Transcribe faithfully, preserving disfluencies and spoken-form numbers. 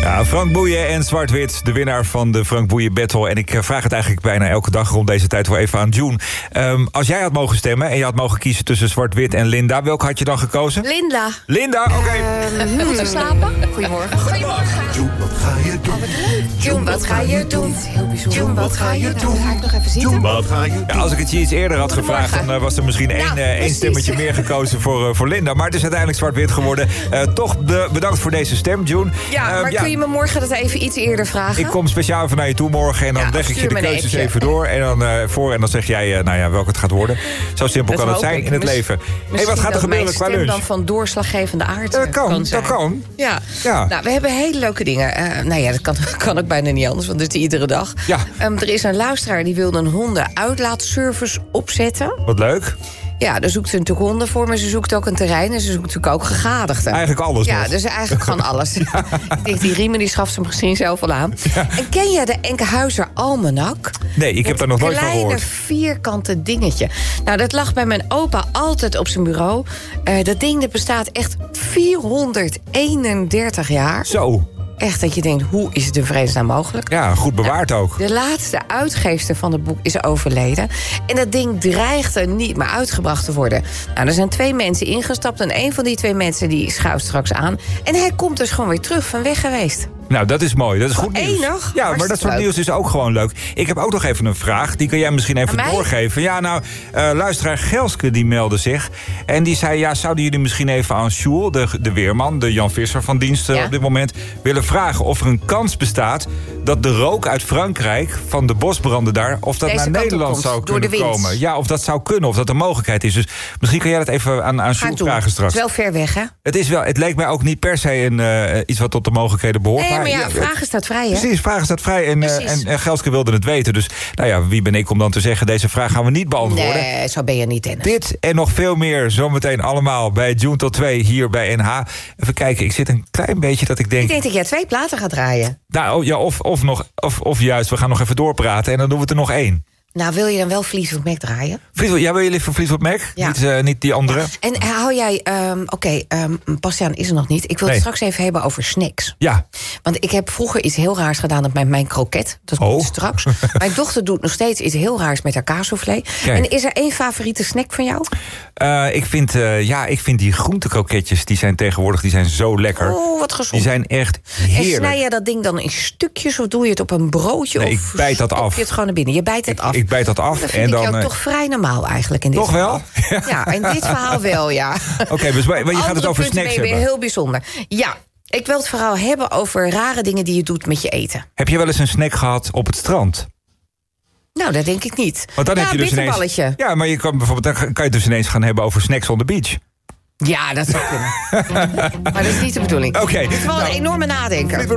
Ja, Frank Boeien en Zwart-Wit, de winnaar van de Frank Boeien Battle. En ik vraag het eigenlijk bijna elke dag rond deze tijd voor even aan June. Um, als jij had mogen stemmen en je had mogen kiezen tussen Zwart-Wit en Linda, welke had je dan gekozen? Linda. Linda, oké. Okay. Uh, Goed slapen? Goedemorgen. Goedemorgen. June, wat ga je doen? June, wat ga je doen? June, wat ga je doen? Ga ik nog even zitten? June, wat ga je doen? Ja, als ik het je iets eerder had gevraagd, dan uh, was er misschien één, Nou, uh, één stemmetje meer gekozen voor, uh, voor Linda. Maar het is uiteindelijk Zwart-Wit geworden. Uh, toch de, bedankt voor deze stem, June. Ja, uh, maar ja, kun je me morgen dat even iets eerder vragen? Ik kom speciaal even naar je toe morgen en dan Ja, leg ik je stuur de me een keuzes appje. even door. En dan uh, voor en dan zeg jij, uh, nou ja, welke het gaat worden. Zo simpel Dat kan het hoop zijn ik. in het Mis- leven. Hé, hey, wat gaat er dat gebeuren mijn qua stem lunch? dan van doorslaggevende aard Dat kan, kan zijn. dat kan. Ja. Ja. Nou, we hebben hele leuke dingen. Uh, nou ja, dat kan, kan ook bijna niet anders, want dat is iedere dag. Ja. Um, er is een luisteraar die wilde een hondenuitlaatservice opzetten. Wat leuk. Ja, daar zoekt ze natuurlijk honden voor, maar ze zoekt ook een terrein en ze zoekt natuurlijk ook gegadigden. Eigenlijk alles Ja, nog. dus eigenlijk gewoon alles. Ik denk, die riemen die schaft ze misschien zelf wel aan. Ja. En ken jij de Enkhuizer Almanak? Nee, ik heb daar nog nooit van gehoord. Een kleine vierkante dingetje. Nou, dat lag bij mijn opa altijd op zijn bureau. Uh, dat ding dat bestaat echt vierhonderdeenendertig jaar. Zo, Echt dat je denkt, hoe is het in vredesnaam mogelijk? ja, goed bewaard ook. De laatste uitgeefster van het boek is overleden. En dat ding dreigde niet meer uitgebracht te worden. Nou, er zijn twee mensen ingestapt en een van die twee mensen die schuift straks aan. En hij komt dus gewoon weer terug van weg geweest. Nou, dat is mooi. Dat is goed nieuws. Enig. Ja, maar dat soort leuk. nieuws is ook gewoon leuk. Ik heb ook nog even een vraag. Die kan jij misschien even Aan mij? doorgeven. Ja, nou, uh, luisteraar Gelske die meldde zich. En die zei, ja, zouden jullie misschien even aan Sjoel, de, de weerman, de Jan Visser van dienst uh, Ja. op dit moment, willen vragen of er een kans bestaat dat de rook uit Frankrijk van de bosbranden daar, of dat Deze naar kant op Nederland komt, zou door de kunnen wind. komen. Ja, of dat zou kunnen, of dat een mogelijkheid is. Dus misschien kan jij dat even aan, aan Ga Sjoel ik doen. vragen straks. Het is wel ver weg, hè? Het, is wel, het leek mij ook niet per se een, uh, iets wat tot de mogelijkheden behoort. Nee, maar ja, ja, vragen staat vrij, hè? Precies, vragen staat vrij en, uh, Precies. en, en Gelske wilde het weten. Dus nou ja, wie ben ik om dan te zeggen, deze vraag gaan we niet beantwoorden. Nee, zo ben je niet, Dennis. Dit en nog veel meer zometeen allemaal bij June tot twee hier bij N H. Even kijken, ik zit een klein beetje dat ik denk... Ik denk dat jij twee platen gaat draaien. Nou ja, of, of, nog, of, of juist, we gaan nog even doorpraten en dan doen we het er nog één. Nou, wil je dan wel Fleetwood Mac draaien? Fleetwood, ja, wil je liever Fleetwood Mac? Ja. Niet, uh, niet die andere? En hou jij... Um, Oké, okay, um, Bastiaan is er nog niet. Ik wil Nee. het straks even hebben over snacks. Ja. Want ik heb vroeger iets heel raars gedaan met mijn, mijn kroket. Dat komt Oh. straks. Mijn dochter doet nog steeds iets heel raars met haar kaassoufflé. Kijk. En is er één favoriete snack van jou? Uh, ik, vind, uh, ja, ik vind die groentekroketjes, die zijn tegenwoordig die zijn zo lekker. Oh, wat gezond. Die zijn echt En heerlijk. snij je dat ding dan in stukjes of doe je het op een broodje? Nee, of ik bijt dat stop af. je het gewoon naar binnen? Je bijt het af. Ik bijt dat af. Dat en vind ik dan, jou uh, toch vrij normaal eigenlijk in dit Toch verhaal. wel? Ja, in dit verhaal wel, ja. Oké, okay, dus, maar je gaat het Andere over punten snacks ben je weer hebben. heel bijzonder. Ja, ik wil het verhaal hebben over rare dingen die je doet met je eten. Heb je wel eens een snack gehad op het strand? Nou, dat denk ik niet. Want dan ja, heb je dus ineens. bitterballetje. Ja, maar je kan bijvoorbeeld dan kan je dus ineens gaan hebben over snacks on the beach. Ja, dat zou kunnen. Maar dat is niet de bedoeling. Oké, Het is wel nou. een enorme nadenker.